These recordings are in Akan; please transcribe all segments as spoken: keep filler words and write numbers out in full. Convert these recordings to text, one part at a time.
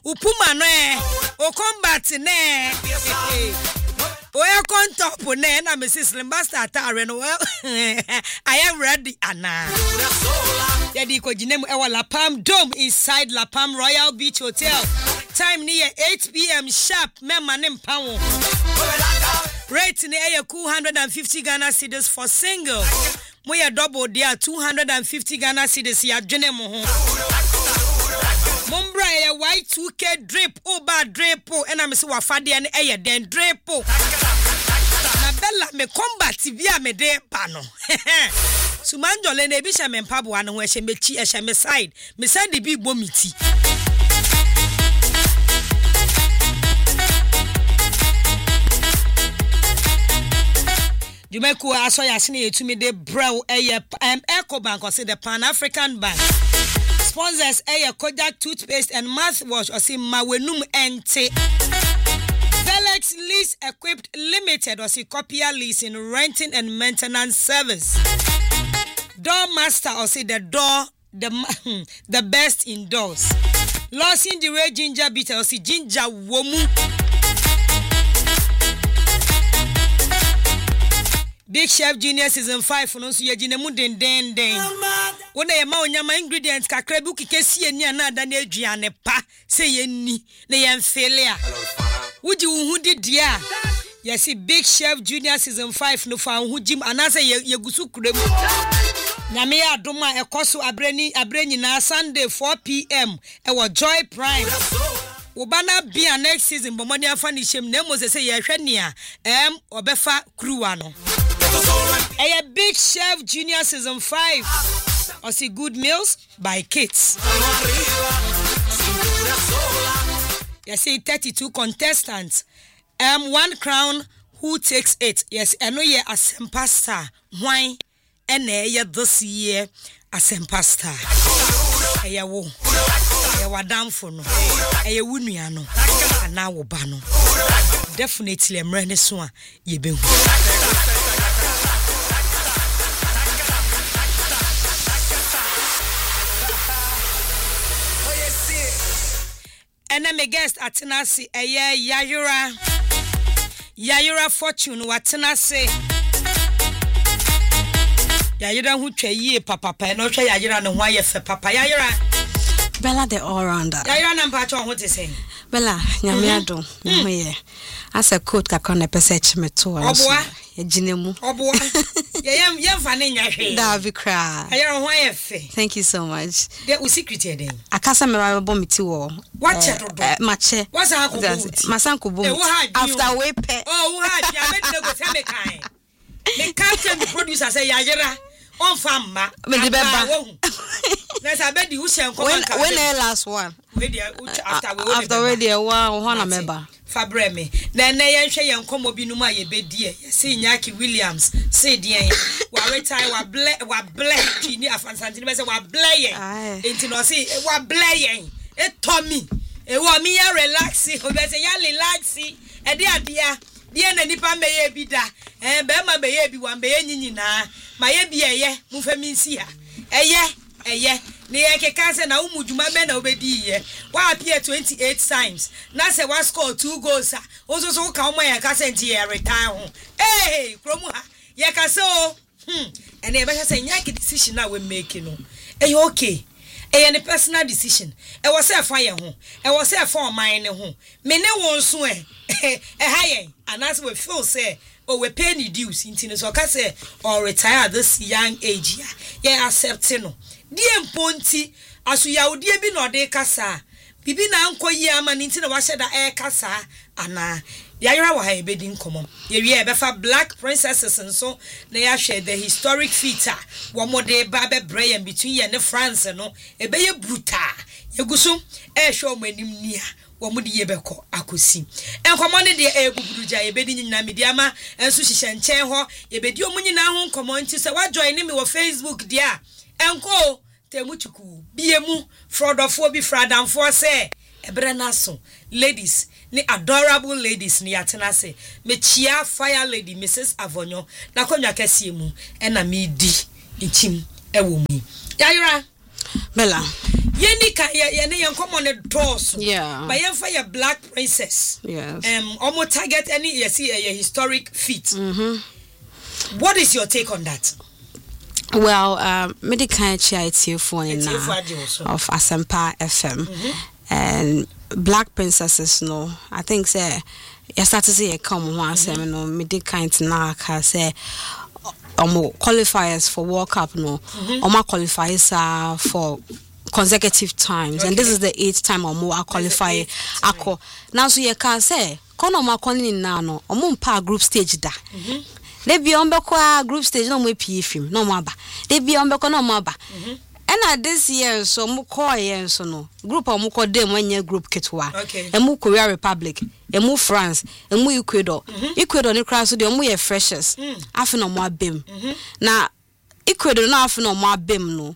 upuma no e o combat ne oya kontop ne na Missus Limbasta atare no I am ready ana yedi ko ginemu e wa La Palm Dome inside La Palm Royal Beach Hotel. Time near eight p.m. sharp. Memma nem pound. Rate near two hundred fifty Ghana cedis for single. Moya double there two hundred fifty Ghana cedis ya dwenemu ho. Mumbra ya Y two K drip oba dripo ena me se wafade ne eye den dripo. Na bella me combat bia me de pa no. Sumanjole na ebisha me mpabo anu ho ehye mechi ehye me side. Me side bi bomiti. Jumeku aso ya sine yetumi de brew eye um, Ecobank or say the Pan African Bank. Sponsors eye Kodak toothpaste and mouthwash or say Mawenum Ente. Velex Lease Equipped Limited or say Copier Leasing renting and maintenance service. Door Master or say the door the the best indoors. Lost in the Ray Ginger Bitter or say Ginger Womu. Big Chef Junior season five no so ye ginemu den den den. Wona ye ma onyama ingredients kakra bi kikesi ani ana ada na aduane pa se ye ni na ye mfele a. Wuji wo hu di dia. Yes, Big Chef Junior season five no fa hu jim anase ye gusu kuremu. Nyame ya adoma ekoso abreni abreni na Sunday four p.m. e wo Joy Prime. Ubana bia next season bomoni afa ni shem na mo se se ye hwe ne a em obefa kruwa no. A Big Chef Junior season five. Or see Good Meals by Kids. You see thirty-two contestants. Um, one crown. Who takes it? Yes, I know ye Asempa Star. Why? And ye this year Asempa Star. Eya wo. Eya wadam for no. Eya wunuano. Ana wo ba no. Definitely emre ne so a ye be hu. And me guest atenasi eye Yayura Yayura Fortune watenasi Yayura hu twa yie papa pa no twa Yayura no ho ayefe papa Yayura Bella the all rounder Yayura na mpa twa ho te sen Bella nyame ado no ye asa coat kakra na pese chimeto oboa ye ginemu oboa ye yem yem fa ne nya hwe da bi kra Yayura ho ayefe. Thank you so much. The secret here then akasa me ba bo miti wo what chedodo mache what's a ko masanko bo after we pay oh we had ya me go say me kan me captain the producer say Yayura on famma me de beba let's abedi who say come when when the last one after we after we there one one member fabre me na na yen hwe yen komo binum a ye bedie say Nyaki Williams say den wa retire wa ble wa ble ni afansante be say wa ble yen enti no say wa ble yen e tomi e wo mi ya relax o be say ya relax e de adia die na nipa meye bi da eh be ma meye bi wa meye nyinyina ma ye bi eye mu fami nsi ha eye eye ni ye keka se na umujuma be na obedi ye wa appear twenty-eight times na se wa score two goals ozo so ka omo ye ka se nti ye retire ho eh kromu ha ye ka se o hmm ene e be se Nyaki decision na we make no eh okay eh any personal decision e was say fa ye ho e was say fa oman ne ho me ne won so eh eh ha ye anas we feel say oh we pay ni dues intino so ka say or retire this young age ya ye accept no die mponti aso yaudie bi no de kasa bibi na ankoyi ama ni ntino wa sheda e kasa ana Yayura wa ha ebedi nkomo ye wi e be fa Black Princesses nso na ya hwe the historic feature wo mo de ba be brain between ye ne France no e be ye brutal ye guso e hwe o manim nia wo mo de ye be ko akosi enkomo ne de e guguruja ye be di nyina mediama enso hihye nchen ho ye be di o munyina ho nkomo nti se wa join me wo Facebook dia enko temuchuku biemu fraudofo bi fradanfo se ebre naso ladies ni adorable ladies ni atena se me chia fire lady Missus Avonyo na konwa kase mu e na me di nchim e wo mu Yayura Bella Yeni ka yeni yankomo ne doors. Yeah. But yen for your Black Princess. Yes. Um, almost target any you see a historic feat. Mm-hmm. What is your take on that? Well, um, me the kind of phone in of Asempa F M mm-hmm. and Black Princesses. No, I think say you start to see a come once. Mm-hmm. No, me the kind now can say. Um, qualifiers for World Cup no, mm-hmm. um, qualifiers uh, for consecutive times, okay. And this is the eighth time um I qualify. Ako now so you can say, kono ma koni na no, um pa group stage da. They be on beko group stage no mo P F M no mo aba. They be on beko no mo aba. And this year so mo call yen so no group um ko dem when group kitwa. Okay. Emu Korea Republic. Emu France, emu Ecuador. Mm-hmm. Ecuador ni kra so de emu ye freshers. Mm. Afi no mo abem. Mm-hmm. Na Ecuador na afi no mo abem no.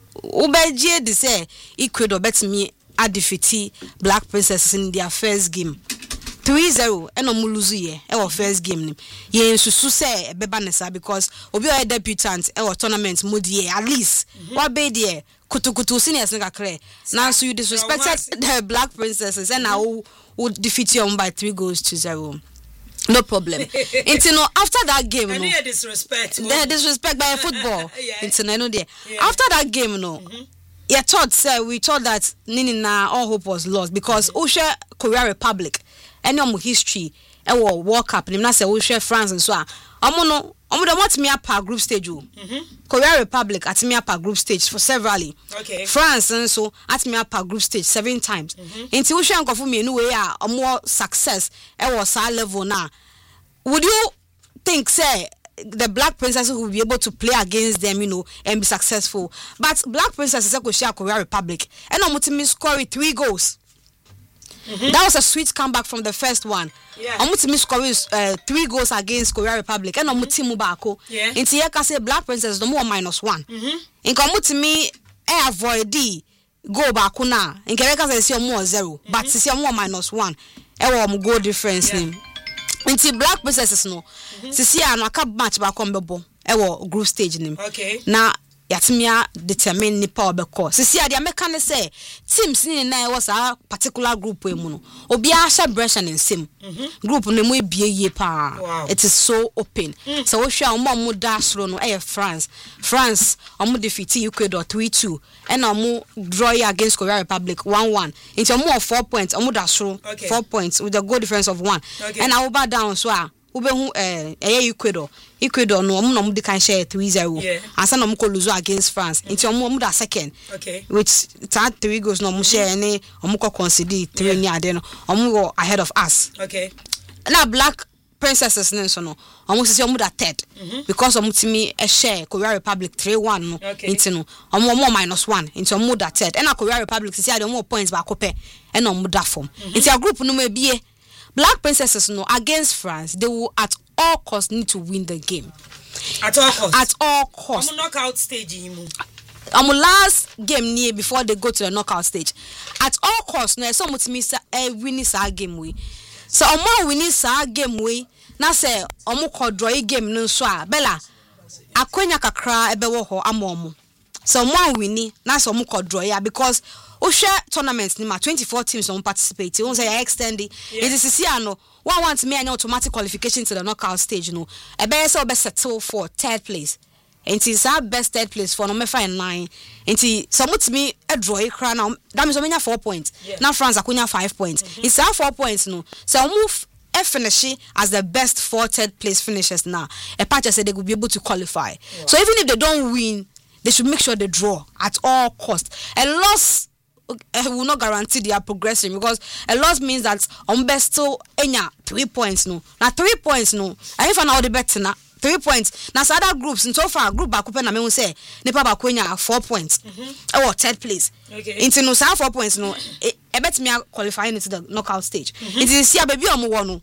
Ubeje de say Ecuador bet me a defeat Black Princesses in their first game. three zero and omu lose ye e first game ni. Ye nsusu say beba nesa because obi o debutant e tournament modi at least. Mm-hmm. What be there kutu kutu seniors nka kre. Now so you disrespected the Black Princesses and now would defeat you by three goals to zero. No problem. Until no after that game, I no. need disrespect. The disrespect by football. Yeah. Until no there. Yeah. After that game, no. Mm-hmm. Yeah, thought say we thought that Nini na all hope was lost because mm-hmm. Ushe Korea Republic, any of history, e wo World Cup. Ni na say Ushe France and so on. Omo no, omo dem want me up group stage. Mm-hmm. Korea Republic at me up group stage for severally. Okay. France and so at me up group stage seven times. Mm-hmm. Until Ushe ankofu me no way a more success. E was high level now. Would you think say the Black Princesses will be able to play against them, you know, and be successful? But Black Princesses could share Korea Republic and Omutimi scored three goals. Mm-hmm. That was a sweet comeback from the first one. Yeah. Omutimi scored uh, three goals against Korea Republic and Omutimi Bako. Yeah. In Tieka say Black Princesses no more minus one. Mm-hmm. In Omutimi e avoid the goal back na. In Kereka say more zero, mm-hmm. But see more minus one. E wo goal difference yeah. name. Inti Black Princesses no sisi mm-hmm. ano aka match ba ko mbebo e wo group stage nim okay na yatimia determine nipa obeko sisi ade ameka ne say teams ni na e was a particular group e mu no obi a sha brush and sim group no mu ebie ye pa wow. It is so open mm. So we hwa omo mo dash ro no e France France omo defeat Ecuador three two and omo draw against Korea Republic one one into omo four points omo dash ro okay. four points with a goal difference of one okay. And I over down so a ubehu eh eh Ecuador Ecuador no omo no mo de kan share three zero asa no mo ko lose against France into omo omo da second okay which that three goals no mo share ni omo ko concede three ni ade no omo go ahead of us okay na Black Princesses nenso no omo sisi omo da third mm-hmm. because omo timi e share Korea Republic three one no okay. Into no omo omo minus one into omo da third and na Korea Republic sisi ade omo points ba ko pe and omo da form mm-hmm. Into a group no me bie Black Princesses no against France they will at all costs need to win the game at all costs at all costs omo knockout stage imu um last game near before they go to the knockout stage at all costs no so mutimi sa e win this game we so omo win this game we na say omo ko draw game no so a bella akwenya kakra ebe wo ho amomo so omo win na so omo ko draw ya because o share tournaments ni ma twenty-four teams on participate won say extend it is see ano one want me an automatic qualification to the knockout stage no ebe say obe settle for third place. Enti sa best third place for no me find nine. Enti so mutimi e draw e kra now that means omenya four points. Yeah. Now France akunya five points. Mm-hmm. It's our four points no. So move e finish as the best four third place finishers now. A patch said they will be able to qualify. Wow. So even if they don't win, they should make sure they draw at all costs. A loss uh, will not guarantee their progression because a loss means that on best still enya three points no. Now three points no. I even now the better now. Three points. Now, so other groups, and so far, group back up, and I mean, say, Nepal Bakwenya four points. Mm-hmm. Oh, third place. Okay. Into no, four points, no, I bet me qualifying into the knockout stage. Mm-hmm. It is here, baby, I'm one.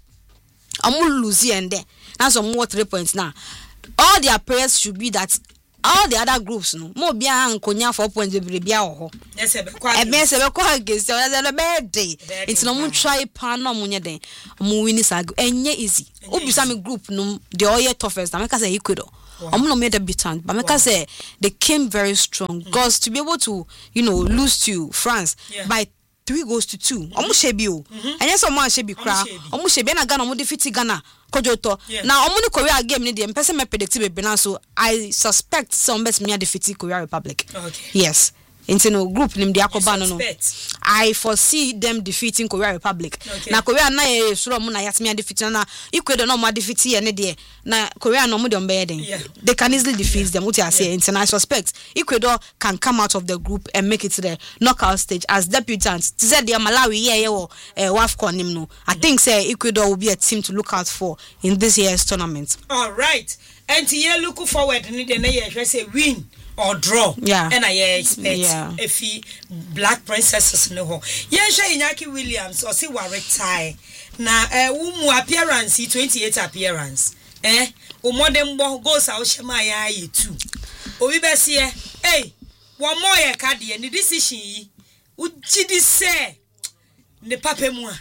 I'm losing and there. Now, some more three points now. All their prayers should be that all the other groups, no, more beyond Konya four points, will be biaho. Yes, a mess of a quite against a bad day. It's no more try pan no munya day. Moving is a and ye easy. Obi some group no the all year toughest. I make us a Ecuador. I'm not made debutant, but because wow. they came very strong. Mm. Because to be able to, you know, lose to France yeah. by three goals to two, almost mm-hmm. shebi and yes, someone shebi crowd, almost shebi na Ghana, almost defeat Ghana. Kojoto. Yeah. Now, I'm going to Korea game in the person may predict it, so I suspect some best me defeat Korea Republic. Okay. Yes. Into no group named Yakobano. No. I foresee them defeating Korea Republic. Okay. Now Korea na e sure mo na yatimi defeat na Ecuador no mo defeat ye ne de na Korea no mo dem bedding. They can easily defeat them. What I say, and I suspect Ecuador can come out of the group and make it to the knockout stage as debutants. To say the Malawi yeah yeah or WAFCON him no. I think say Ecuador will be a team to look out for in this year's tournament. All right. And here look forward need the year say win or draw. Yeah. And I expect yeah. if he Black Princesses no ho. Yeah, sure Iñaki Williams or see wa retire. Na eh umu appearance twenty-eight appearance. Eh? O modern goes out shema ya yi too. Obi be see hey, one more ye card and the decision yi. Uchidi say ne pape mu.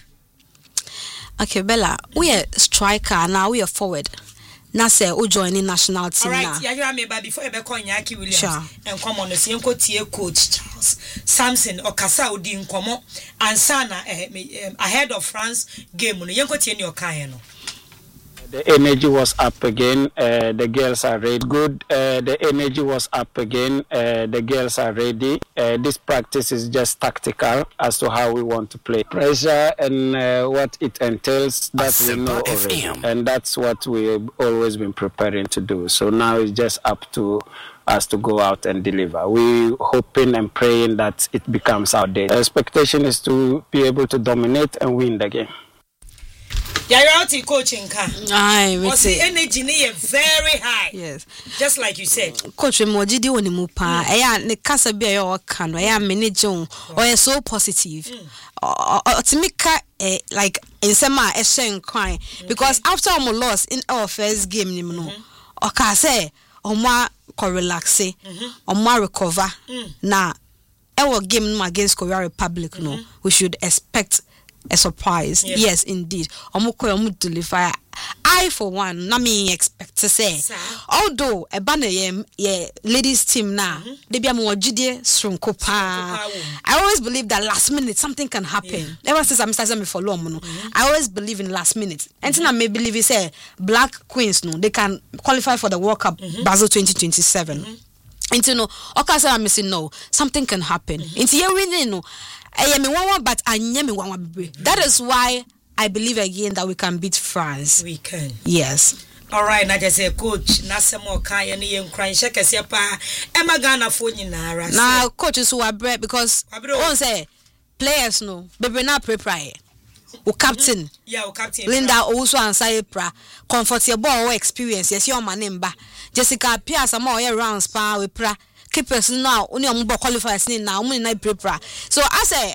Okay, Bella, we are striker now, we are forward. Na say o joining national team. All right, yeah, me but before you be calling Iñaki Williams sure. and come on the same co tie coach Charles Samson or Kasa odi nkomo ansana eh, ahead of France game no yenko tie ni okan no. The energy was up again. Uh, the girls are ready. Good. Uh, the energy was up again. Uh, the girls are ready. Uh, this practice is just tactical as to how we want to play. Pressure and uh, what it entails, that we know already. And that's what we've always been preparing to do. So now it's just up to us to go out and deliver. We're hoping and praying that it becomes our day. The expectation is to be able to dominate and win the game. You're out in coaching, car. I would say the energy is very high. Yes, just like you said. Coach, mo jidi woni mu pa. Eya ne kasa bi ayo kan. Eya manage on. Or so positive. Otimika eh like nsema e hye nkwan because after our loss in our first game ni no. Oka say omo ko relax, omo recover. Na our game no against Korea Republic no. We should expect a surprise. Yeah. Yes, indeed. Omoko omu deliver. I for one, na me expect to say. Sir? Although a banner ye ladies team now, they be a more jide strongko pa. I always believe that last minute something can happen. Yeah. Ever since I started me for long, mm-hmm. I always believe in last minute. And then I may believe it say Black Queens no, they can qualify for the World Cup mm-hmm. Basel twenty twenty-seven. Mm-hmm. And you know, okay, so I'm missing no, something can happen. Mm-hmm. And you winning no. I am one, but I am one. That is why I believe again that we can beat France. We can. Yes. All right, na just say coach, na semo kan ye ne nkran she kese pa. E ma Ghana fo nyina ra. Na coaches who are bread because on say players no, bebe na prepare. O captain. Mm-hmm. Yeah, o captain. Linda also answer pra. Comfortable or experience. Yes, your man ba. Jessica Pierce am all rounds pa we pra. Keepers now only on qualifiers now only na prepare. So I say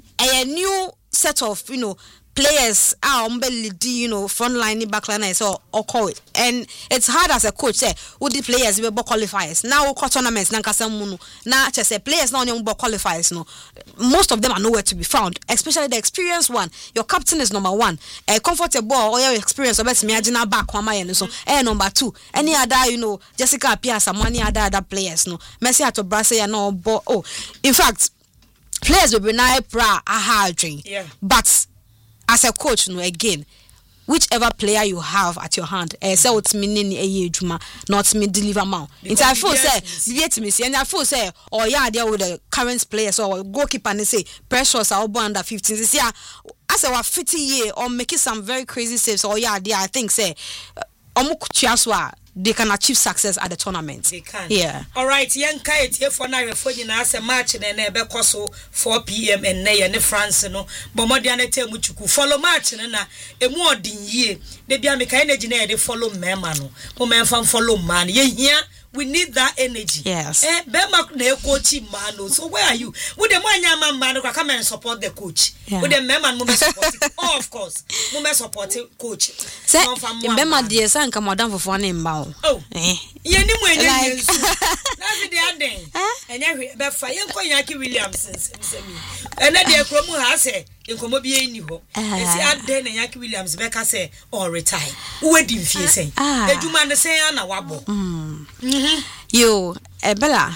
a new set of you know players are on you know front line back line so or call it and it's hard as a coach say who the players we qualifiers now co tournaments na kasa mu no na che say players now on qualifiers no most of them are nowhere to be found, especially the experienced one. Your captain is number one, a comfortable or your experience about me agina back one my so eh number two any other you know Jessica Pierce some any other other players no Messi at Brazil no but oh in fact players will be na pra a hard drink yeah but as a coach no again whichever player you have at your hand eh say what meaning eh adwuma not me deliver ma into I feel say be to me see and I feel say or yeah there with the current players or goalkeeper and say pressures are under fifteen see as a fifty year or making some very crazy saves or yeah there I think say omukuchiaswa they can achieve success at the tournament. They can. Yeah. All right. Young Kite here for now. For you now, a match and then be koso four p m and nay and France no. But more than a time which you follow match and na a more din ye. They be a mechanic they follow man no. Woman from follow man. Ye here. We need that energy. Yes. Eh, Bemak ne coaching man. So where are you? With the man man who come and support the coach. Yeah. With the man man support. Oh, of course. Mumma support coach. Say, Bema dear son come down for one in bow. Oh, eh. You knew when you that's the other day. And every Befa Yanko Williams and then the Chromo has said, in Comobia in you. And see, I then and Yaki Williams Becca say, or retire. Who did you say? Ah, the man say, Anna Wabo. Mm-hmm. Yo, eh, Bella,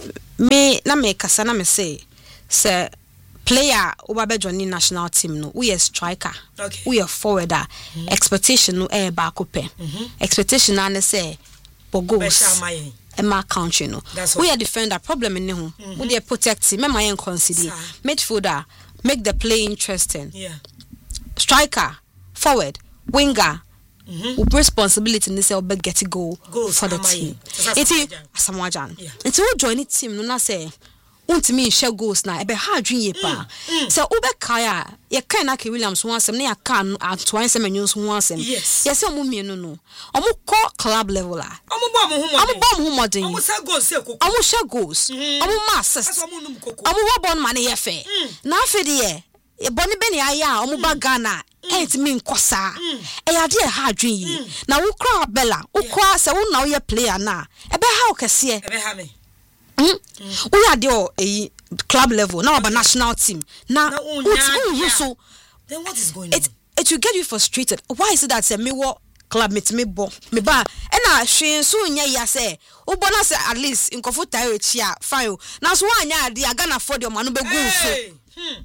me na me kasa na me say, say player over be joining national team no, we a striker, okay. we a forwarder. Mm-hmm. Expectation no eh ba ko pe. Mm-hmm. Expectation na say for goals. And my country no. We are defender problem in home. Mm-hmm. We are protecting. Me my consider midfielder make the play interesting. Yeah. Striker, forward, winger. Mm-hmm. Responsibility in this will be get a goal Goals for the team. It's Asamoah. It's all join the team. No na say. Unti me share goals na ebe ha adwin ye pa se ube kaya ye kan na ke Williams ho asem na ya kan atwan se menyo ho asem yes yes omo mienu no omo ko club level a omo bom ho modern omo bom ho modern omo share goals se koko omo share goals omo ma assist omo wo bon ma na ye fe na afi de ye e boni be ne aya omo ba Ghana enti me nkosa e ya de ha adwin yi na wo kra Bella wo kwa se wo na wo ye player na ebe ha okese ebe ha me Mm. Mm. We are there a club level now about national team now. Yeah. So then what is going it, on? It will get you frustrated. Why is it that say me what club mate me bo me ba and I she so nya ya say o bona say at least in kofu tire chia fine now so anya dey Ghana for the man be go so hmm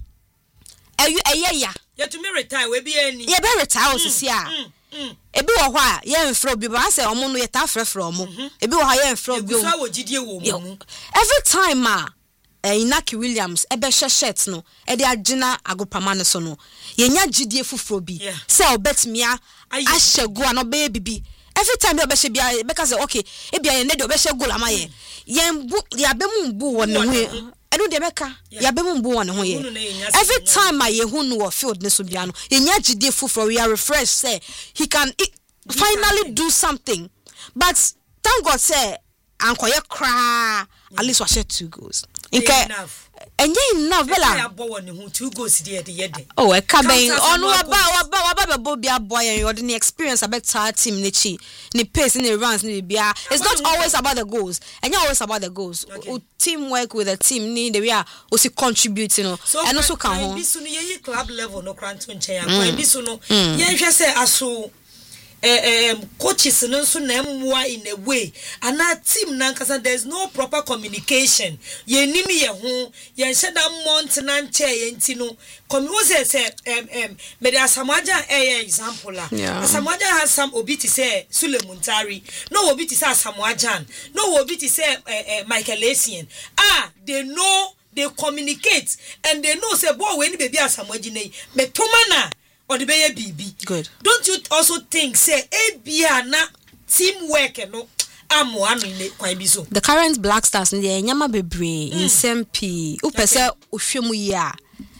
eh eh ya ya to me retire we be any ye be retire osisi a ebi wo hwa ye mfro bi ba say omo no ye ta frefre omo ebi wo hwa ye mfro bi o gidie wo mu every time ma eh, Inaki Williams ebe she shirt no e de agina agopama ne so no ye nya gidie fufuro bi say obetmia ahegu an obe bibi every time you be she bia because okay e bia ye ne de obe she goal ama ye ye mbu ya be mu mbu wo ne ho enu de beka ya be mu mbu wo ne ho ye every time I ye hu no field ne so bia no ye nya gidie fufuro we are refreshed say he can it, finally do something but thank God say ankoye kra at least was two goals enough and you enough Bella two goals there the yede oh e ka ben onu aba aba aba be bia boy and you the experience about our team ne chi ne pace ne runs ne bia it's not always about the goals and you always about the goals okay. Teamwork with the team need the we are also contributing you know, so and also can ho so ye club level no kranto nche ya kwa bi so no ye hwe se aso eh um coaches no so na mwa in a way and our team na nkasa there's no proper communication ye nimi ye ho ye hye da month na nche ye nti no communicate say um um me da Asamoah eh example la Asamoah has some obiti say Sulemuntari no obiti say Asamoah no obiti say uh, uh, Michael Essien ah they know they communicate and they know say boy when baby Asamoah jinei me tomana or the baby bibi. Good. Don't you also think say a biana teamwork no amo anu ile kwa biso. The current Black Stars ndi nyama bebre in sempi upese ohwemu yi a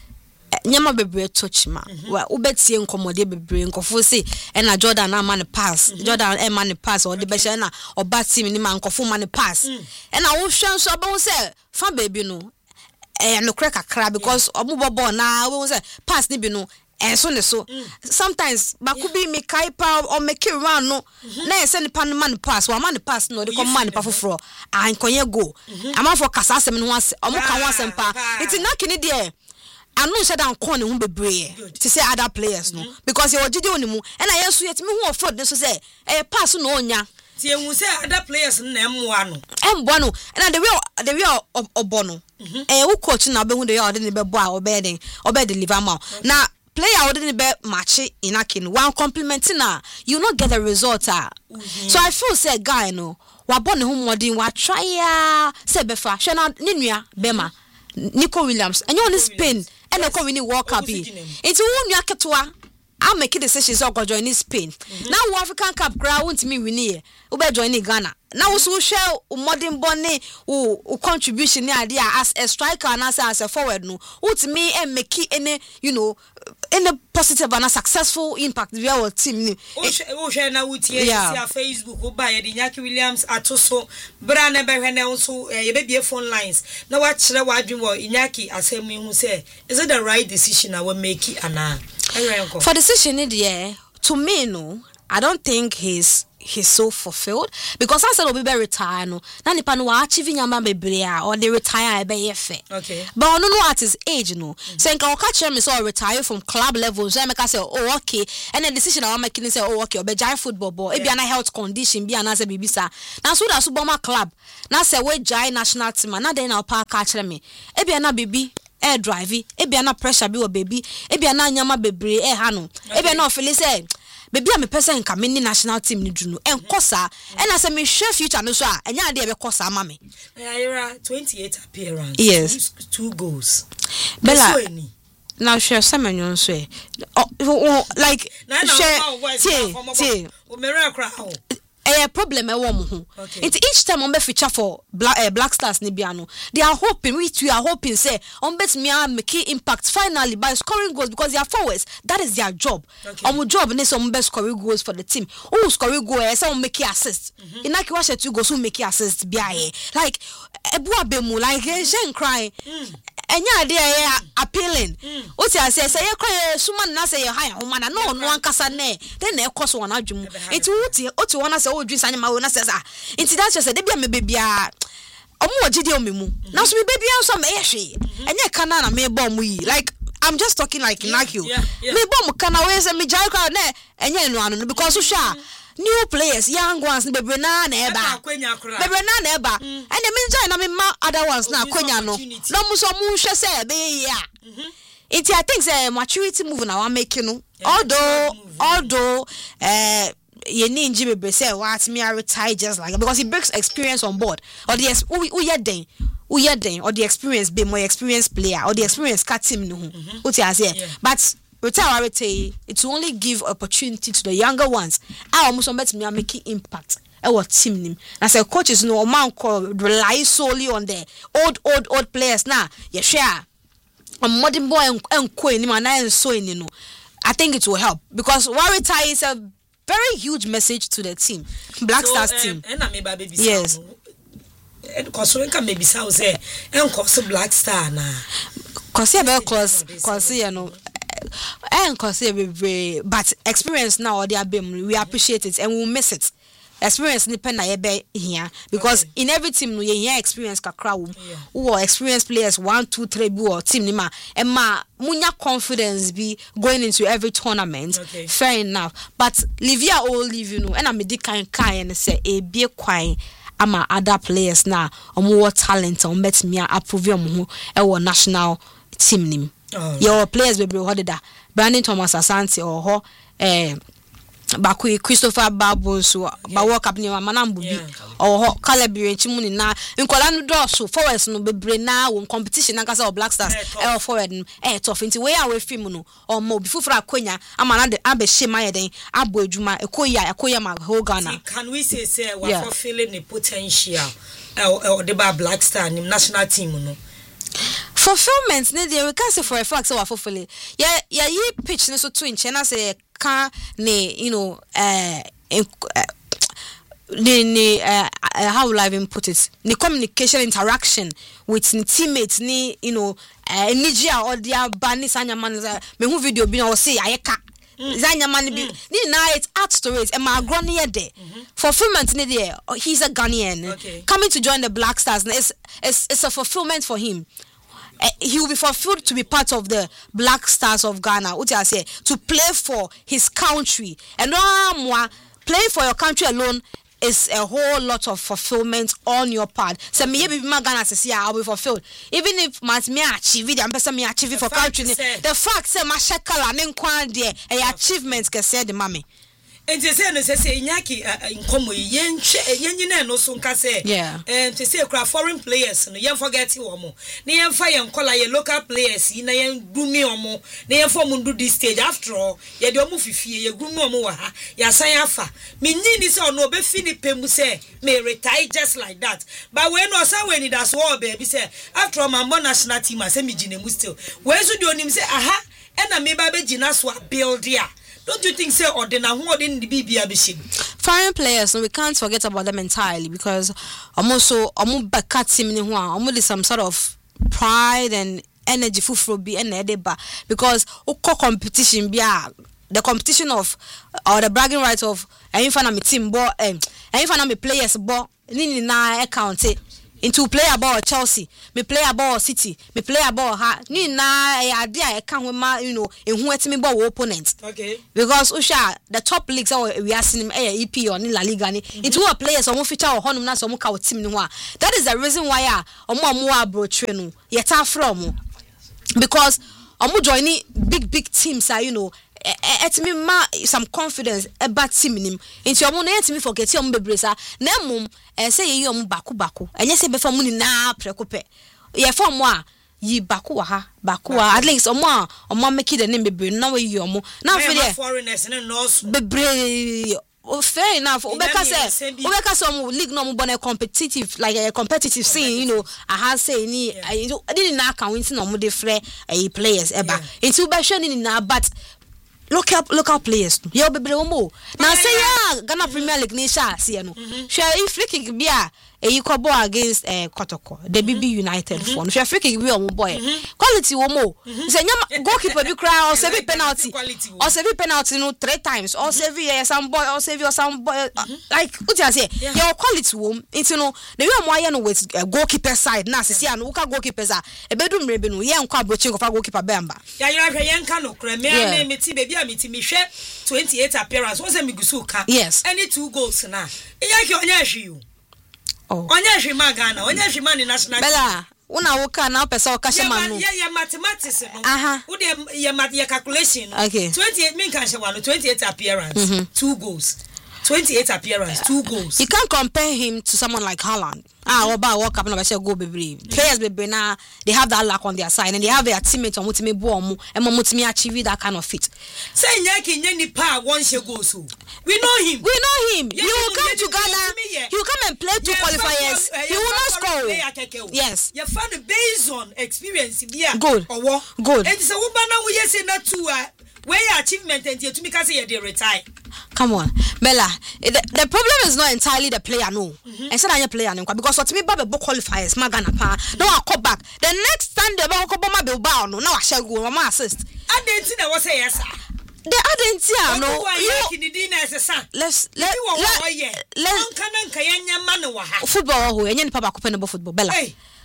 nyama bebre touchma wa ubetie nkomode bebre nkofo se e na Jordan na man pass Jordan e man pass or the be na oba team ni man nkofo man pass e na wo hwe nso ba wo se fa baby no e no kra kakra because omubobo na wo se pass ni bi no and so ne so sometimes bakubi me kaipa or make it run no na say nipa no man pass wa man pass no de come man pa foforo an konye go ama for kasa asem no ase omo ka ho asem pa it na kini de anu say dan kon ne ho bebre to say other players no because you ogide onimu e na yeso yetimi ho ofro de so say eh pass no onya ti ehun say other players na emwa no embo no na the real the real obo no eh wo coach na be hu de ya de ne be bo a obe den obe deliver ma na player wouldn't be match in a kin one complimenting na you not get the result ah mm-hmm. So I feel say guy no wa born home modern wa try ya say befa hwe na nenua bema Nico Williams and you on Spain and ko win World Cup bi into wo nua ketwa I make decisions or go join Spain now African Cup crowd won't me win here we be join Ghana now so share modern bonne o contribution ni ade as a striker and as a forward no what me and make any you know in a positive and a successful impact we our team ni o share na wutie see Facebook o buy the Inaki Williams atoso bra na be hwe na so ye be bie phone lines na wa kire wa adwin wo Inaki asem hu say is it the right decision I will make it ana for decision in the to me no I don't think he's he's so fulfilled because I said obi be retire no na nipa no wa achieve nyama bebre a or they retire e be yefe okay but ono no at his age no say nka o ka chere me so retire from club levels so make say oh okay and the decision I making say oh okay obe jai football ball e bia na health condition bia na say bibisa na so da so boma club na say we jai national team na then na pa ka chere me e bia na bibi air drive e bia na pressure bi o baby e bia na nyama bebre e ha no e bia na ofele say baby am person nka me ni national team ni dunu enkosa and as me share future no so a enya de be kosa ama me Ayira twenty-eight appearance yes two, two goals Bella now share some nyon so like share see see o mere kra ho a problem e wo mo ho it each time on be feature for black uh, black stars ni bia no they are hoping we we are hoping say on bet me make impact finally by scoring goals because they are forwards that is their job on okay. job ni some best scoring goals for the team who scoring goal e say on make assist mm-hmm. in like we share two goals who make assist bia e like ebu abemu like she cry mm. enya ade e appealing o ti ase say ye cry suma na say ye high homa na no no ankasa na then na e koso wona adwum it wuti o ti wona say o dwi sanya ma we na say ah inti that say de bia me bebia omo ogide omemu na so me bebia so me ye hwe enya kana na me bom yi like I'm just talking like yeah, like you yeah, yeah. me bom kana we say me jai crowd na enya enu anu because so sha new players young ones ni bebre na na eba bebre na na eba and the mean na me ma other ones na akwenya no no mo so mo hwe say be ya it I think say maturity move na wa make no although although eh ye ninji bebre say what me I retire just like because he brings experience on board or the who who ye den who ye den or the experience be more experienced player or the experience cat team no what you say but retire it will only give opportunity to the younger ones. I almost bet me making impact. Our team nim. As a coaches no man call rely solely on the old old old players now. Yeah, share a modern boy and queen him and so in you know. I think it will help because Warita is a very huge message to the team. Black so, Stars um, team. Yes. Because we can maybe say and cause Black Star na. Cause yeah, cause cause you know. And consider but experience now or their bim we appreciate it and we'll miss it. Experience nipa na yebe here because okay. in every team no ye experience kakra wo who experienced players one two three bi or team ni ma e ma munya confidence be going into every tournament okay. fair enough but Livia all leave you know and I me di kan kan and say e bie kwan ama other players na omo talent on bet me approve omo e wo national team nim. Oh, your players will be hodida Brandon Thomas Asante or ho eh Bakui Christopher Babu so ba work up ni manambu bi or ho Calabri chimuni na nkola no do so forwards no bebre na won competition na kasa o Black Stars eh forward eh tough nti we away film no or mo bi fufura akonya ama na de abehye maye den abo adwuma ekoya ekoya ma whole Ghana. Can we say say we are fulfilling the potential or the Black Star national team no fulfillment ne dey we can say for a fact so we fulfill yeah yeah you pitch ne so two inch na say can ne you know uh the the uh, how will I even put it the communication interaction with the teammates ni you know uh, energia or their bani sanya man me hu video bi na o say ayeka zanya man bi ni na it adds to it and my grown here there fulfillment ne there he's a Ghanaian okay. coming to join the Black Stars it's, it's it's a fulfillment for him. Uh, he will be fulfilled to be part of the Black Stars of Ghana. What I say to play for his country and no more playing for your country alone is a whole lot of fulfillment on your part. So me be my Ghana say I'll be fulfilled. Even if my me achieve it, I'm person me achieve it for country. The fact say my shekala ne nkwan there a achievements can say the mommy. And they say no say Inyaki nkomo yen yen no so nka say eh they say kra foreign players no yen forget omo na yen fa yen kola ye local players na yen gumi omo na yen for mundu this stage after all ye de omo fifie ye gumi omo wa ha ya san afa me nyini say ono be fini pemu say me retire just like that but when no say when that's all baby say after all my national team say me gine mu still when so de onim say aha e na me ba be gina so build ya. Don't you think say or then who didn't be be foreign players so we can't forget about them entirely because almost so almost back team ni ho almost some sort of pride and energy fufro be and edeba because oko competition be the competition of or the bragging rights of any fan of my team ball um any fan of my players ball ni na account into player ball Chelsea me player ball City me player ball ha ni na ade a e kan ma you know ehun etimi ball opponent okay because usha the top leagues we are seeing E P or ni La Liga ni into a players omo feature honum na so omo ka team ni ho a that is the reason why a omo omo abrotre no yeta from because omo joining big big teams are you know etimi ma some confidence about team nim into omo na etimi forget omo bebresa na mum eh say ye omo baku baku enye say be fa mu ni na prekope ye fa mo a yi baku wa ha baku wa at least omo omo make the name bebre na we yi omo na fe there foreigners na no bebre oh fair enough obeka say obeka say omo league no mo born competitive like a competitive scene you know I have say ni didn't na can win no mo dey free players eba into be hwe ni na but local local players yo bebre omo na say ya Ghana Premier League ni sha see no hwe free kick bia e ko ball against eh Kotoko the B B United for no hwe free kick bia omo boy quality omo say nyam goalkeeper bi cry or save penalty or save penalty no three times or save some boy or save or some boy like what you say your quality wom into no the way omo aye no with goalkeeper side na say ya no uka goalkeepers a e bedum rebe no ye nko abroching of goalkeeper bemba ya ya hwe ye nka no kra me me me ti baby me ti me hwe twenty-eight appearance was a migusu ka yes any two goals na e ya ki onya hwe you oh onya hwe ma Ghana onya hwe ma ni national bela una woka na pesa okashe manu yeah yeah mathematics no aha wo de yeah math yeah calculation okay twenty-eight mean kan she one twenty-eight appearance mm-hmm. two goals twenty-eight appearance two goals you can't compare him to someone like Haaland ah oba world cup na be say go bebre players bebre na they have that luck on their side and they have their teammates on mutimi bo omo e mo mutimi achieve that kind of feat say nyaki nya nipa one she goals so we know him we know him yeah, you will come to Ghana you come and play two yeah, qualifiers uh, you will not score yes you found based on experience bia good owo good and so wo ba na wo yesi na two uh, where your achievement and you to me can say they retire. Come on, Bella. The, the problem is not entirely the player, no. Mm-hmm. And said I player no because what me babe book qualifiers, Magana pa. No, I come back. The next time the ball come my Bilbao, no, now I shall go. Mama assist. I didn't see that was a yes. The adentia no. Let's let let football who any papa copen football Bella.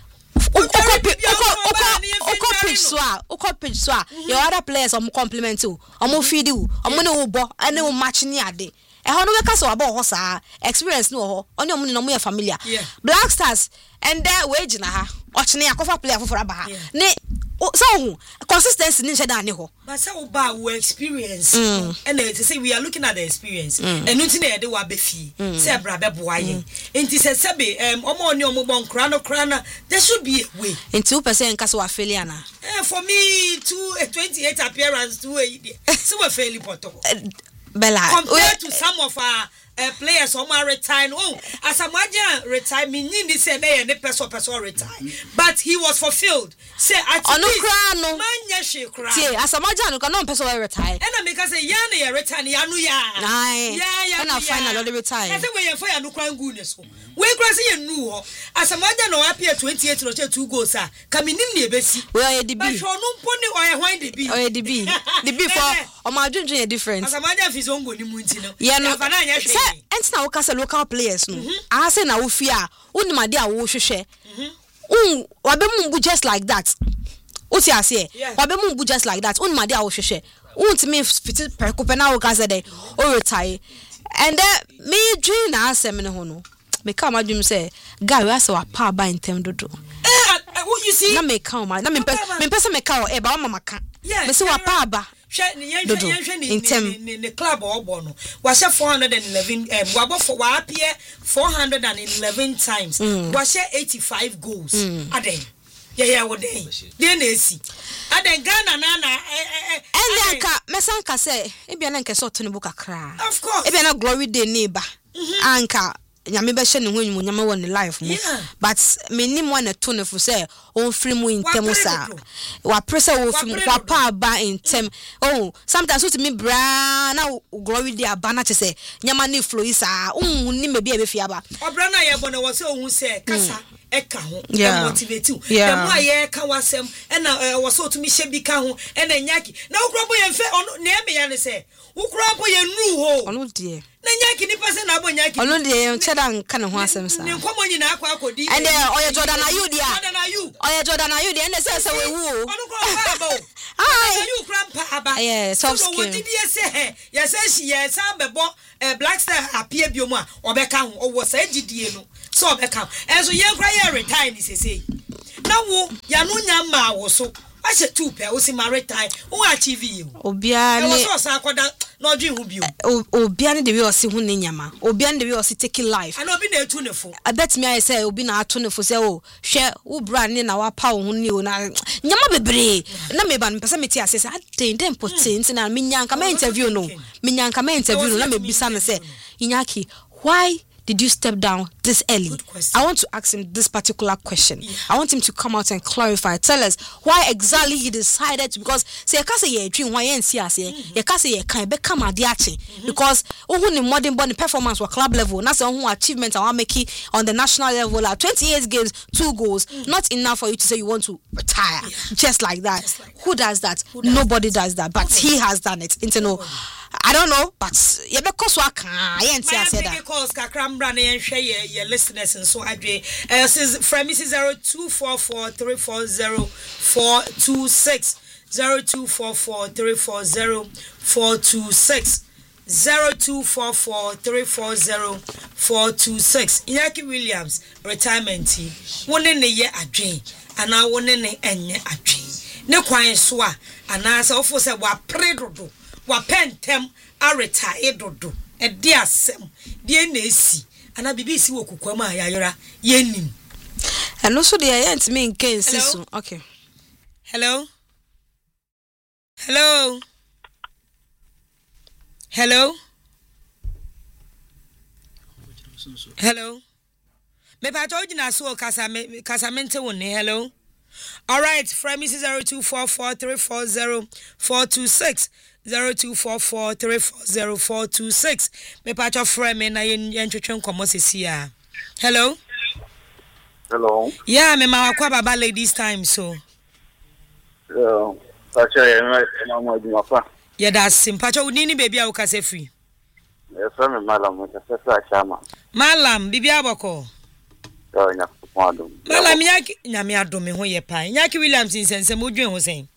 Oko pitch so oko pitch so your other players am compliment you am feed you am no bo ene o match ni ade e ho no be ka so aba ho saa experience no ho onye om ni no mo familiar Black Stars and there we gina ha ochine akofa player for aba ha ne so consistency ni sheda ne ho but say oba we experience and they say we are looking at the experience and nothing na dey wa be fi say bra be boa yen enti say sebe um omo oni omo bon kra no kra na there should be a way enti two percent nka so wa failure na eh for me two twenty-eight appearance two so we fail poto Bella compared to some of our uh, players who are retired. Oh, as a Maja retired, me need to say they and person person retired, but he was fulfilled. Say at least no man yashi cry. Yeah, as a Maja no can person retired. And I make us say yana ya retired yanu ya. Aye. Yeah yeah. And I find already retired. I say we for ya no kwan goodness. We cross you nu. As a Maja no appear twenty-eight no two goals ah. Kaminim ne ebesi. We are the B. But no poni or why the B. Oh the B. The B for o ma junjun a different. As a Maja fi zongo ni mu ntino. Yeah no. Enti na woka say local players no I say na wo fi a unimade a wo hwehwe un wabe mumbu just like that uti ase wabe mumbu just like that unimade a wo hwehwe untimi fit perkope na wo ka say dey o retire and then me dream na asem ne ho no me ka ma dwum say guy we ase wa pa ba intem dodo eh you see na me ka ma na me me pese me ka o e ba mama ka me se wa pa ba in the club or bono was four hundred eleven um wabo for wa appear four hundred eleven times was eighty-five goals aden yeah yeah wo den den na si aden Ghana na na eh eh and ka mesanka say e bia na nke so to ne bu kakra of course e bia na glory day neighbor anka nyame be hye ne ho nyum nyame won life mo but me nim one to ne fu say on free mu intem sa wa pressure wo fi wa pa ba intem oh sometimes with me bra na glory dey abana che say nyama ne flow isa un ni me bia be fi aba obra na ye bo na wo say ohun say kasa eka ho yeah. motivate you yeah. the more ye ka wasem e na wo so to mi hye bi ka ho e na nyaki na ukro bo ye mfe ono na eme ya ne se ukro bo ye nru ho ono de na nyaki ni pase na bo nyaki ono de cheda nka ne ho asem sa ne nkomo nyina akwa akodi and oye Jordan ayu dia Jordan ayu oye Jordan ayu dia na se se we wu ono kro pa ba ai ayu kro pa ba yeah soft skin so what did you say yes she yes abebo black star appear bi omu a obeka ho owo sa gidie no so obeka enso ye nkra ye retire ni sesei na wo ya no nya ma wo so ache two pe o si ma retire o achieve you obia ni so sa akoda na odwe hu bio obia ni de we o si hu ne nyama obia ni de we o si take life and obi na etu ne fo I bet me I say obi na ato ne fo say o hwe wo bra ni na wa pa wo hu ni o na nyama bebre na me ba mpesa meti ase say aden dem potent na me nyanka ma interview no me nyanka ma interview no na me bisa no say Inyaki why did you step down this early? I want to ask him this particular question. Yeah. I want him to come out and clarify. Tell us why exactly he decided to, because say ka say ye dream why en see as ye ka say ye kan be come adiache because ohun ni modern born performance wa club level na say ohun achievement I want make on the national level at twenty-eight games, two goals, mm-hmm. not enough for you to say you want to retire yeah. just like that. Just like Who does that? Who does Nobody that? does that, but Nobody. he has done it. Into no I don't know, but you be cause wa kan yen see as that. Calls kakra na yen hwe ye ye listeners and so adwe uh says from zero two four four three four zero four two six zero two four four three four zero four two six zero two four four three four zero four two six Inyaki Williams retirement woni ne ye adwen ana woni ne enye adwen ne kwan so a ana se ofo se wa predodo wa pentem a retire dodo e de asem de na esi ana bibi si wo kukwam a yayora yenim and also the ant me nken sisu okay hello hello hello hello me pa to jina so kasa me kasa mente woni hello all right from zero two four four three four zero four two six zero two four four three four zero four two six me pa to frame na yen twetwe nkomo sesia hello hello yeah me ma kwa baba ladies time so yeah pacha ye na mo di mafa yeah that's simple pacha uni ni baby a ukase free yes me malam mo se sa chama malam bibi aboko yo nya kwado malam nyaki nyame adome ho ye pa Nyaki Williams nsense mo dwen ho sen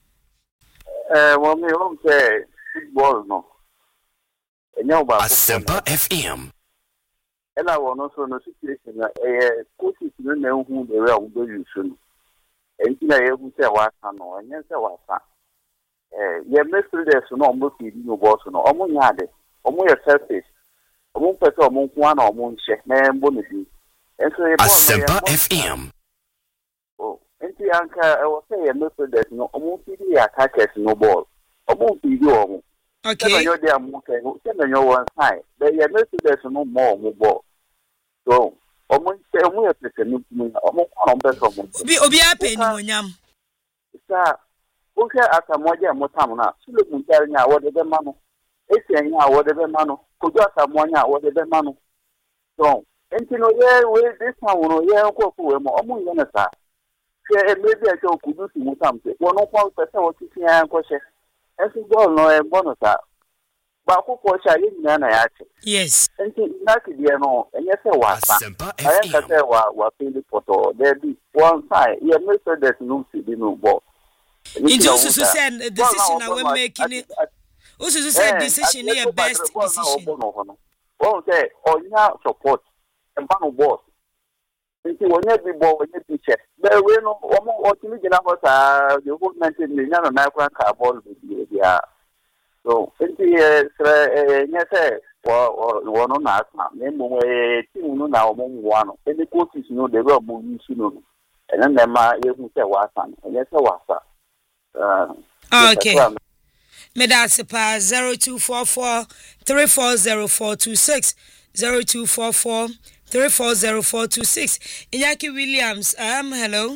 eh mo me o se football no enya ba Asempa F M ela wono so no situation na eh coaches no na hu de we awu do yusu no enti na ye hu se wa sa no enya se wa sa eh ye midfielders no mo fi di no boss no omo nya de omo ye selfish omo pese omo nko ana omo nche na mbo ne bi enso ye Asempa F M oh enti anka e wo se ye midfielders no omo fi di attackers no ball omo fi di omo okay se yo de amu ke se na yo one side the ye midfielders no more omo ball so omo se omo ye pese no omo kwa omo pese omo obi obi ape ni monyam sa oke asamoja motam na sule muntari nya wode be manu esi anya wode be manu kojo asamoja wode be manu so entino ye we this one no ye ko ko we mo omo ye na sa se e maybe e ko kudu si mutam se wono kwa pese o titi an ko she esi ball no e bono sa ba ko ko sha ye nyina na ya che yes enti na ki die no enye se wa sa Asempa F ayen ka M se wa wa pili poto there be one side ye me so that no si di no ball Into Susu said the decision I will making it. Ususu said decision is your best decision. Oh, say, or you have support and panel boss. Into when you be ball, when you be check. There we know what you get about the whole mentioned the young American car ball with the so, into yes, or one on us, name away, two now, one. Any coaches know they will move you, and then them are able to say what's on, and yes, what's up. Uh, okay. Me that's pa zero two four four three four zero four two six zero two four four three four zero four two six. Inyaki Williams, um, hello.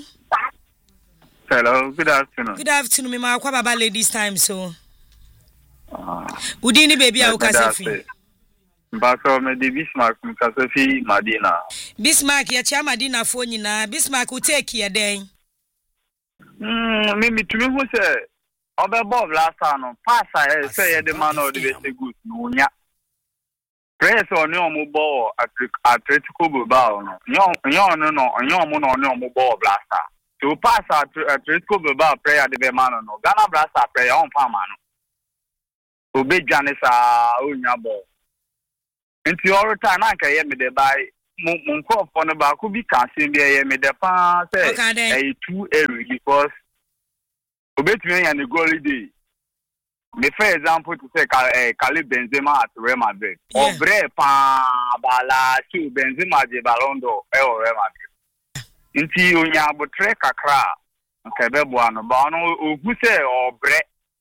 Hello, good afternoon. Good afternoon, me ma kwa baba ladies time so. Ah. Udini baby a ukase free. Baso me de Bismarck Mkasofi Madina. Bismarck ya cha Madina fo nyina. Bismarck u take ye den. Mm, me me tumi hu se obebo last ano pass I say ye the man of the best good no nya. Press on your mobile Atletico Bilbao no. Yo yo no no yo mo no no mobile blaster. To pass at Atletico Bilbao prayer the man no. Ghana blaster prayer on farmer no. Obe Janisa onya ball. Nti all time na ka ye me de buy mon crop for no ba ku bi kan se bi ye me de pa say eh two area because obetumi ya ne goal day. Me for example to say Karim Benzema at Real Madrid. Obre pa bala two Benzema de Ballon d'Or e o Real Madrid. Nti onya abotre kakra nka be bo ano ba no ogu say obre.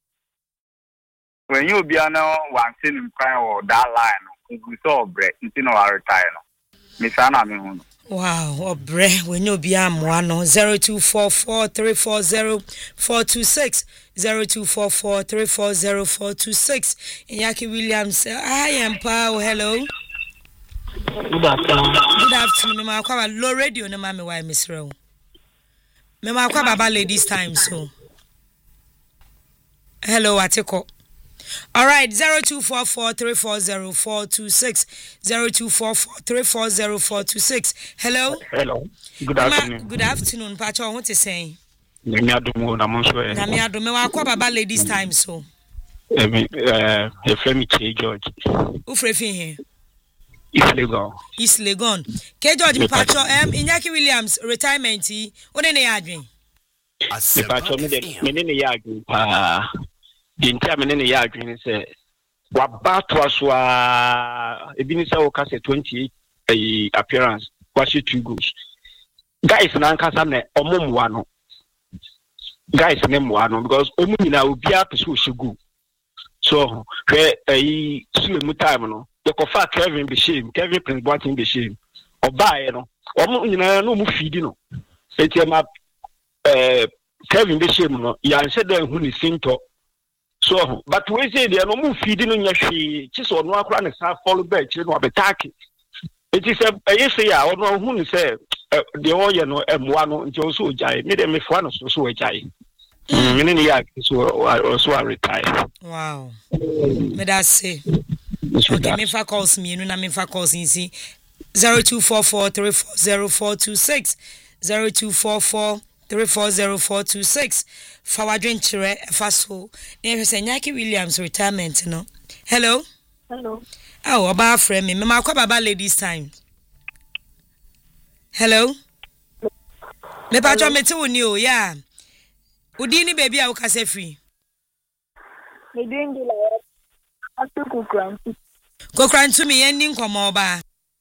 When you be ano one thing in prime or that line ogu say obre nti no retire no. Me sana me hu. Wow, obre when you be am one zero two four four three four zero four two six zero two four four three four zero four two six. Inyaki Williams, I am Pao. Hello. Good afternoon. Good afternoon. Me ma kwa low radio no ma me why Miss Ro. Me ma kwa baba ladies time so. Hello, Atiko. All right, zero two four four three four zero four two six zero two four four three four zero four two six. Hello. Hello. Good afternoon. Good afternoon. Pacho, what you saying? Nami adumo na monso e. Nami adumo wa kwa baba ladies time so. Eh eh e frame K George. Who free here? East Legon. East Legon. K George Pacho um Inyaki Williams retirement yi. One ne yadwen. Me Pacho me de me ne yadwen pa. The entire me ne yadwen say wabato aso a ebi ni say o ka say twenty-eight appearance washi two goals. Guys na nkasa me omomwa no. Guys name one because omu nyina obi apeso osegu so hwe ayi sue mu time no the kofa Kevin be shame Kevin Prince Boateng be shame obae no omu nyina no mu feed no etiema eh Kevin be shame no ya nse do hu ni sinto so but we say there no mu feed no nya hwe chiso no akora ne sa follow back chire no abetake it is a ayi say ya ono hu ni say the oye no emwa no nti oso ojai me de me fo no so so ojai mm me ne ya so so retire. Wow, me da say okay me fa calls me no na me fa calls in see zero two four four three four zero four two six zero two four four three four zero four two six fa wadwen kire fa so na hwe say Inyaki Williams retirement no. Hello. Hello. Oh, oba friend me me ma kwa baba ladies time. Hello. Me pa cho me ti woni o ya. Udi ni baby a wo kase free. Me doing the like after Kokran. Kokran to me ending nkomo oba.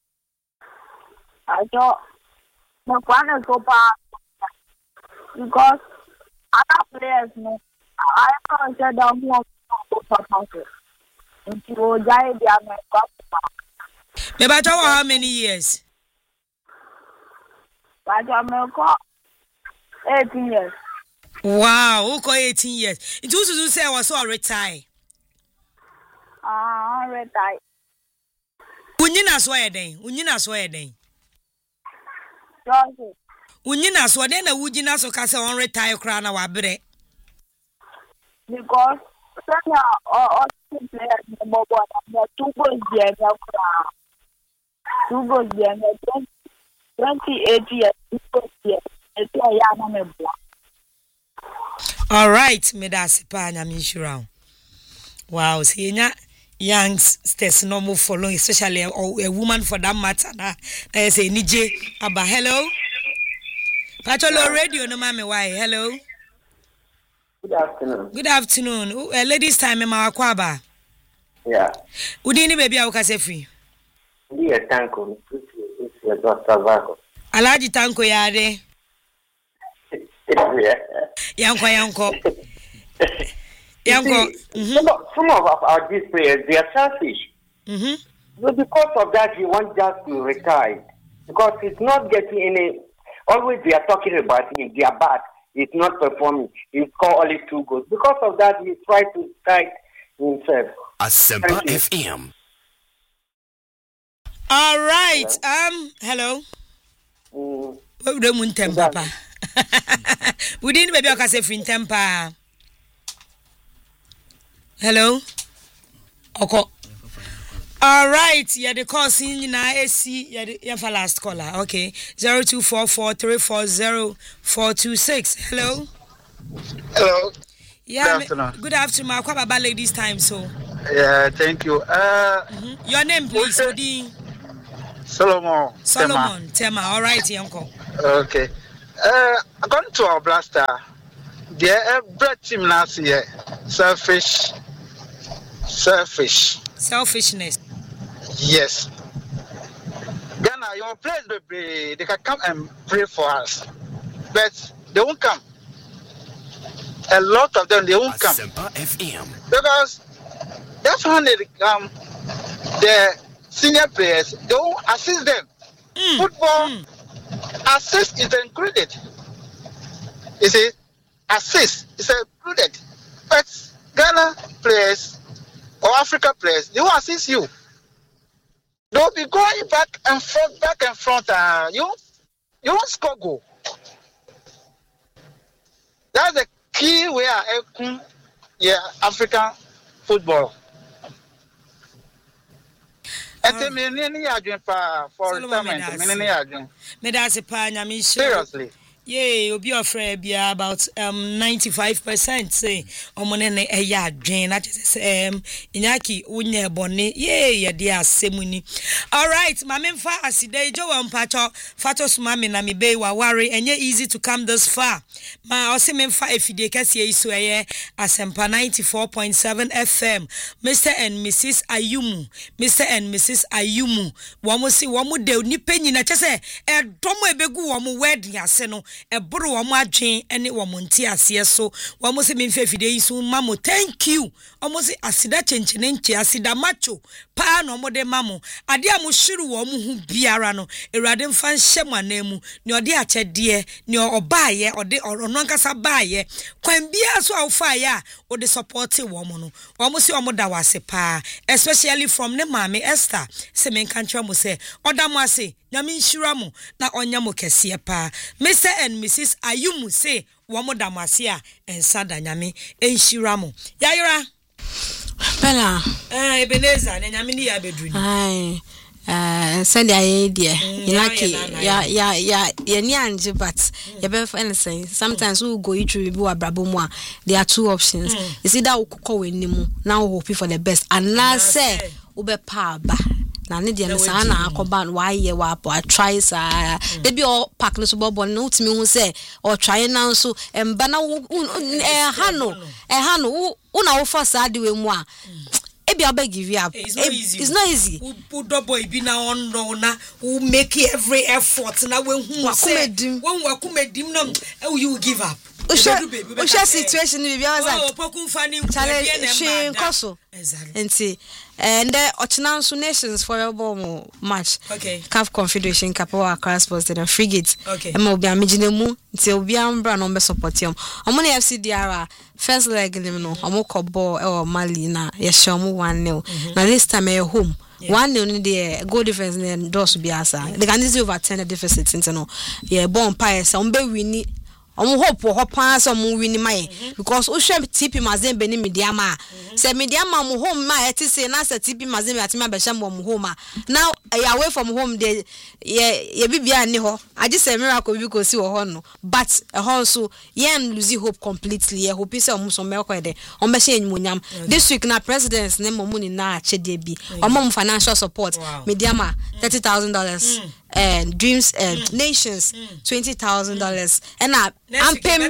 I thought my plan is so far because other players no I can't say that one for until Jai they are my cup. Me pa cho how many years? But I'm a eighteen years. Wow, who call eighteen years? It used to say I was so retired. Ah, retired. Unyina so eden, unyina so eden. Just Unyina so den na wujina so ka say on retire kra na wa bere. because some are all players in the mobile two goals there kra. Two goals there twenty-eight years, two goals there. It's a young man. All right, me da sipa nya me shura. Wow, see nya youngsters no more following, especially a, a woman for that matter. Na na say nije aba. Hello. Patolo radio no mama why. Hello. Good afternoon. Good afternoon. Uh, ladies time me ma kwa ba. Yeah. Udi ni baby a wo kase free. Ndi ya tanko, it's your Doctor Vago. Alaji tanko yade. Yeah. Yanko yanko. Yanko. Mm-hmm. Some, of, some of our these players, they are selfish. Mm-hmm. So because of that, he wants just to retire. Because he's not getting any... Always they are talking about him. They are bad. He's not performing. He scored only two goals. Because of that, he tried to fight himself. Asempa F M. All right. Um, hello. Mm. What would you tell Papa? We didn't maybe I say free temper. Hello. Okay. All right. Yeah, the call scene na A C. Yeah, the yeah for last caller. Okay. Zero two four four three four zero four two six. Hello. Hello. Yeah. Good afternoon. Good afternoon. I'm quite about ladies' time, so. Yeah, thank you. Uh, mm-hmm. Your name, please. Okay. Solomon. Solomon Tema. Tema. All right, uncle. Okay. Uh, according to our blaster, the bread team last year, selfish, selfish. Selfishness. Yes. Ghana, your players, baby, they can come and pray for us, but they won't come. A lot of them, they won't come. F M. Because that's when they come, the senior players, they won't assist them. Mm. Football, mm. assist is included. You see, assist is included. But Ghana players or Africa players, they will assist you. They will be going back and front, back and front. Uh, you, you won't score goal. That's the key way I yeah, African football. And tell me, for retirement, seriously. Yeah, you'll be afraid be about um ninety-five percent say omonene eya adwen na say um inyaki unye bone yeah ya dia asemuni. All right, mamemfa aside jo wampacho fatos mame na me be wa worry enye easy to come this far. Ma osememfa efide kase iso eye Asempa ninety-four point seven F M. Mister and Missus Ayumu, Mister and Missus Ayumu. Womo si womo de nipa nyina chese e domo ebegu womo wedding ase no eburu womo adwen ene womo nti ase so womo se memfa fide iso mamo thank you womo se asida chenchene nche asida macho pa no mo de mamo ade amuhyiru womo hu biara no ewrade mfa nhyem anamu ne ode achede ne obaaye ode ono nkasa baaye kwan bia so awfa ya ode support womo no womo se womo da wase pa especially from ne mame Esther se men kantra mo se odamo ase nyame nhyira mo na onya mo kese pa Mister and Missus Ayumu say womo da mo ase a ensa da nyame enhyira mo yayira Bella eh Ebenezer na nyame ni ya bedru ai Uh, send the idea. You like yeah, yeah, yeah, yeah, yeah, but you better anything. Sometimes we go through a brabomwa. There are two options. You see that we call when nimu now hoping for the best. And last say ube pa ba. Na ne dia nsa na akoba no why ye wa po try sa. They be all pack no so bobo no timi hu say or try now so emba na eh hano eh hano una wo for sa de we mu a. Maybe I'll give you up. It's not easy. It's not easy. Who put double be now on no who make every effort now when who say when we come dim no you give up. Usha situation be biya oh pokun fani she nkoso enti and the Ochinansu Nations football match okay C A F Confederation Cup or Accra Sports and Frigate okay e ma obi amijinemu nti obi ambra no be support yom omo na F C D R first leg nim no omo kobo e o Mali na ye shomu one nil na this time e home one nil in the goal difference and doors be asa they can easily overturn the deficit into no yeah bon pass so mbe wini omo hope ho pan so mo wini mai because o hwe T P Mazembe ni mediama say mediama mo home ma eti say na say T P Mazembe atime abehya mo home now away from home they ye ye bibia ni ho age say miracle bi ko si wo ho no but e ho so yen lose hope completely ye hope say omo so me ko de omo be hye nyam this week na presidents ne mo muni na achede bi omo financial support mediama thirty thousand dollars and Dreams and mm. Nations mm. twenty thousand dollars and I ampem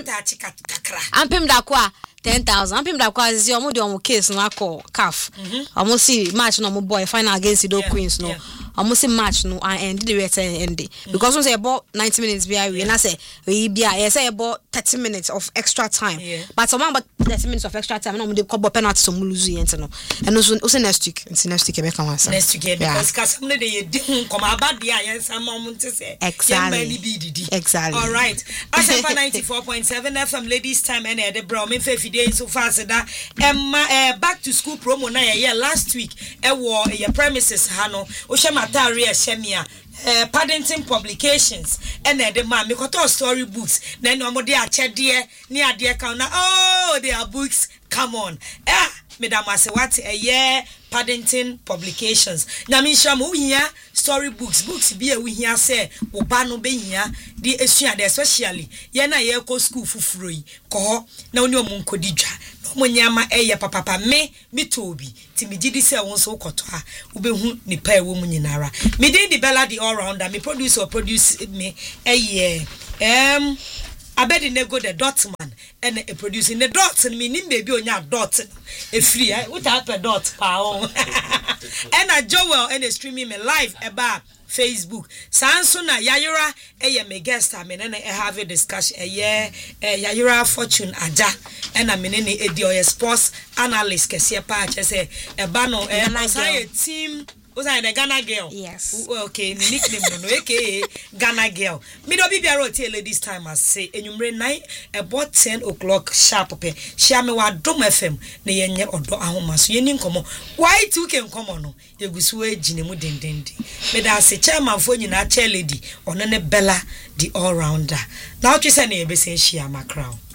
ampem da kwa ten thousand ampem da kwa zi omo de omo case no akọ C A F omo see match no omo boy final against the yeah, Queens no omo see match no and the return end because we say about ninety minutes be we na say we be I say about thirty minutes of extra time. Yeah. But some about thirty minutes of extra time. No, we couple penalty some lose you know. And also, also next week, it's next week. Next week, next week, because because some day you come about the I some moment to say exactly. Exactly. All right. Asempa ninety-four point seven F M ladies time and the bro me fe fide so fast that Emma uh, back to school promo na yeah last week e wo your premises ha no o hwe matare e hemia Uh, Paddington Publications and then the man because all story books then no more they are chede near the account oh they are books come on ah madam I say what a year Paddington Publications na me sham wo hia story books books be we hia say wo ba no be hia the esua especially ye na ye ko school fufuro yi ko na oni omunkodi dwa monyama eye papa me bitobi ti mi gidi se won so koto a wo be hu ni pa ewo mu nyinara me dey the bella the all rounder me produce or produce me eye em abedi nego the dot man and a producing the dots and me nim baby onya dot e free eh what type of dot pa on and a Joel and streaming me live about Facebook sanso na Yayura eye me guest am na e have a discussion eye Yayura Fortune aja and am ne ne edi oye sports analyst kese pa che say e ba no e na team was I the Ghana girl? Yes. Okay, the nickname no no aka Ghana girl. Me do bibia rotate ladies time as say enyumre nine about ten o'clock sharp pe. Share me wa Dom F M na yenye odo ahoma so yeni nkomo. Why two can come on? Yegusu ejine mu dendende. Me da say chairman fo nyina chair lady ono ne Bella the all rounder. Now you say na yebese share my crown.